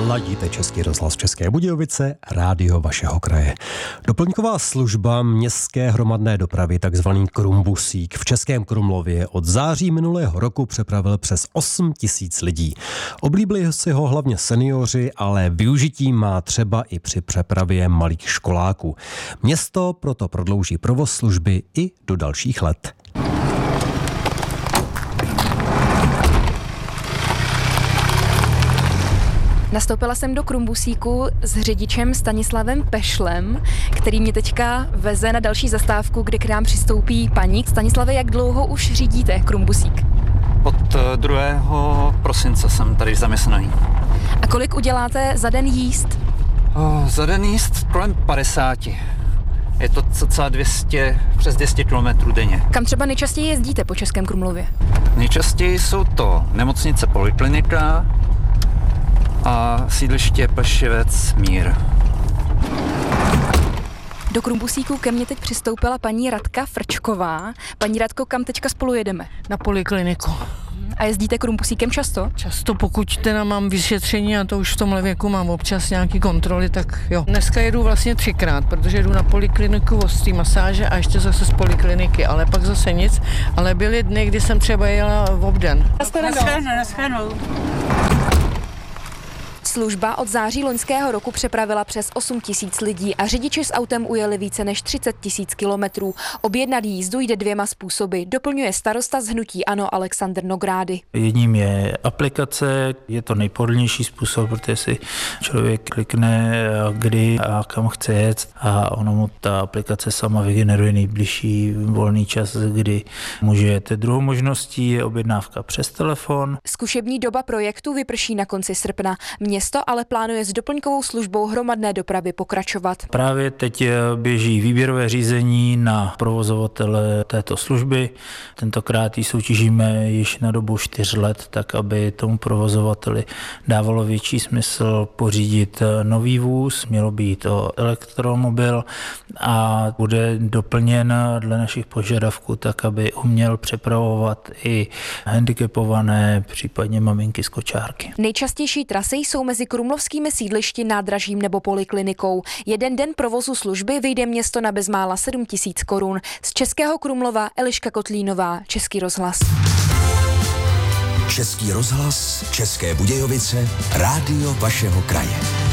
Ladíte Český rozhlas České Budějovice, rádio vašeho kraje. Doplňková služba městské hromadné dopravy, takzvaný Krumbusík, v Českém Krumlově od září minulého roku přepravil přes 8 000 lidí. Oblíbili si ho hlavně seniori, ale využití má třeba i při přepravě malých školáků. Město proto prodlouží provoz služby i do dalších let. Nastoupila jsem do Krumbusíku s řidičem Stanislavem Pešlem, který mě teďka veze na další zastávku, kde k nám přistoupí paní. Stanislave, jak dlouho už řídíte Krumbusík? Od 2. prosince jsem tady zaměstnaný. A kolik uděláte za den jízd? Za den jízd kolem 50. Je to cca přes 200 km denně. Kam třeba nejčastěji jezdíte po Českém Krumlově? Nejčastěji jsou to nemocnice, poliklinika a sídliště Plešivec Mír. Do Krumbusíku ke mně teď přistoupila paní Radka Frčková. Paní Radko, kam teďka spolu jedeme? Na polikliniku. A jezdíte Krumbusíkem často? Často, pokud teda mám vyšetření, a to už v tomhle věku mám občas nějaký kontroly, tak jo. Dneska jedu vlastně 3krát, protože jdu na polikliniku ostrý masáže a ještě zase z polikliniky, ale pak zase nic. Ale byly dny, kdy jsem třeba jela v obden. Naschledanou. Služba od září loňského roku přepravila přes 8 000 lidí a řidiči s autem ujeli více než 30 000 kilometrů. Objednat jízdu jde 2 způsoby, doplňuje starosta z hnutí ANO Alexander Nogrády. Jedním je aplikace, je to nejpohodlnější způsob, protože si člověk klikne kdy a kam chce jet a ono mu ta aplikace sama vygeneruje nejbližší volný čas, kdy může jet. Druhou možností je objednávka přes telefon. Zkušební doba projektu vyprší na konci srpna. Město ale plánuje s doplňkovou službou hromadné dopravy pokračovat. Právě teď běží výběrové řízení na provozovatele této služby. Tentokrát ji soutěžíme již na dobu 4 let, tak aby tomu provozovateli dávalo větší smysl pořídit nový vůz. Mělo být to elektromobil a bude doplněn dle našich požadavků tak, aby uměl přepravovat i handicapované, případně maminky z kočárky. Nejčastější trasy jsou mezi krumlovskými sídlišti, nádražím nebo poliklinikou. Jeden den provozu služby vyjde město na bezmála 7 000 korun. Z Českého Krumlova Eliška Kotlínová, Český rozhlas. Český rozhlas, České Budějovice, rádio vašeho kraje.